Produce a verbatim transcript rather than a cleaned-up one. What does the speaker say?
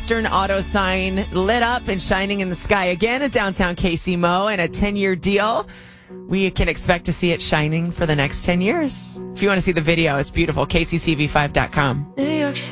Western Auto sign lit up and shining in the sky again at downtown K C Mo, and a ten-year deal. We can expect to see it shining for the next ten years. If you want to see the video, it's beautiful. K C C V five dot com.